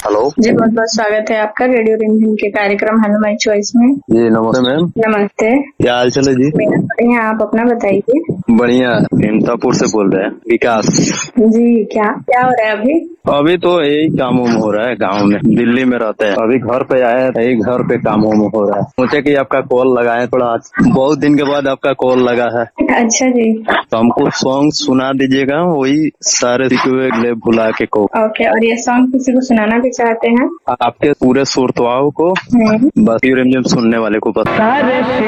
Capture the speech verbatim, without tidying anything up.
Hello जी, बहुत बहुत स्वागत है आपका रेडियो रिमझिम के कार्यक्रम हेलो माय चॉइस में। जी नमस्ते मैम। नमस्ते। क्या हाल चाल है जी? मेरा बढ़िया, आप अपना बताइए। बढ़िया। इंतापुर से बोल रहे हैं, विकास। जी, क्या क्या हो रहा है अभी? अभी तो यही काम वाम हो रहा है गांव में, दिल्ली में रहते हैं। अभी घर पे आए हैं, यही घर पे काम वाम हो रहा है। सोचे कि आपका कॉल लगाएं, थोड़ा बहुत दिन के बाद आपका कॉल लगा है। अच्छा जी। तो हमको सॉन्ग सुना दीजिएगा, वही सारे ले भुला के को। ओके, और ये सॉन्ग किसी को सुनाना भी चाहते हैं? आपके पूरे श्रोताओं को, हम्म। बस रिमझिम सुनने वाले को बता।